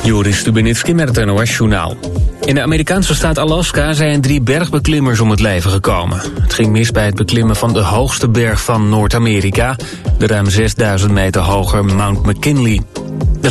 Joris Stubenitski met het NOS-journaal. In de Amerikaanse staat Alaska zijn 3 bergbeklimmers om het leven gekomen. Het ging mis bij het beklimmen van de hoogste berg van Noord-Amerika, de ruim 6000 meter hoge Mount McKinley.